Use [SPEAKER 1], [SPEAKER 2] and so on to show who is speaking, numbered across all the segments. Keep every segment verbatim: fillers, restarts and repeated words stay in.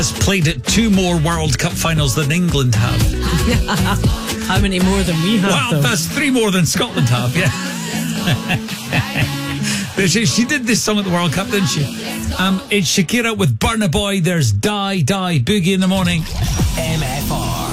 [SPEAKER 1] has played at two more World Cup finals than England have.
[SPEAKER 2] How many more than we have?
[SPEAKER 1] Well,
[SPEAKER 2] though?
[SPEAKER 1] that's three more than Scotland have, yeah. she, she did this song at the World Cup, didn't she? Um, it's Shakira with Burna Boy. There's Die, Die, Boogie in the Morning.
[SPEAKER 3] M F R.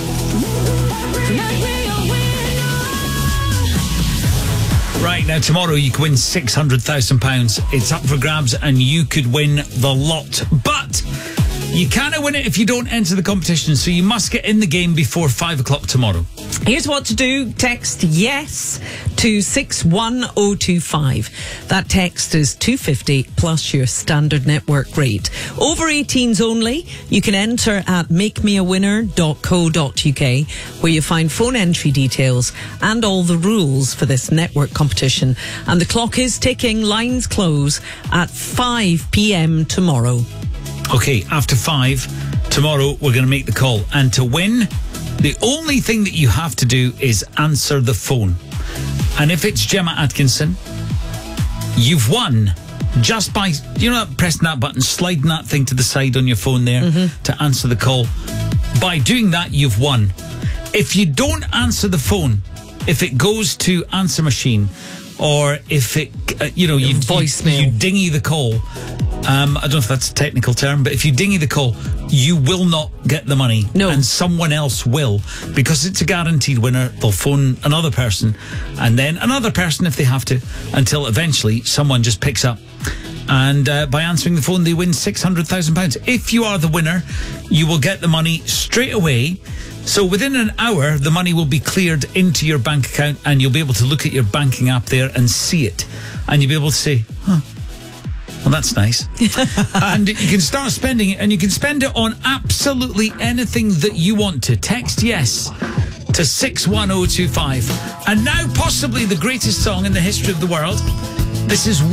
[SPEAKER 1] Right, now tomorrow you can win six hundred thousand pounds. It's up for grabs and you could win the lot. But you can't win it if you don't enter the competition, so you must get in the game before five o'clock tomorrow.
[SPEAKER 2] Here's what to do. Text yes to six one oh two five. That text is two fifty plus your standard network rate. Over eighteens only. You can enter at make me a winner dot co dot uk, where you find phone entry details and all the rules for this network competition. And the clock is ticking. Lines close at five p.m. tomorrow.
[SPEAKER 1] Okay, after five tomorrow, we're going to make the call. And to win, the only thing that you have to do is answer the phone. And if it's Gemma Atkinson, you've won just by, you know, pressing that button, sliding that thing to the side on your phone there mm-hmm. to answer the call. By doing that, you've won. If you don't answer the phone, if it goes to answer machine, or if it, uh, you know, you,
[SPEAKER 2] voicemail,
[SPEAKER 1] you, you dingy the call, um, I don't know if that's a technical term, but if you dingy the call, you will not get the money.
[SPEAKER 2] No.
[SPEAKER 1] And someone else will, because it's a guaranteed winner. They'll phone another person and then another person if they have to, until eventually someone just picks up. And uh, by answering the phone, they win six hundred thousand pounds. If you are the winner, you will get the money straight away. So within an hour, the money will be cleared into your bank account and you'll be able to look at your banking app there and see it. And you'll be able to say, huh, well, that's nice. And you can start spending it, and you can spend it on absolutely anything that you want to. Text yes to six one oh two five. And now possibly the greatest song in the history of the world. This is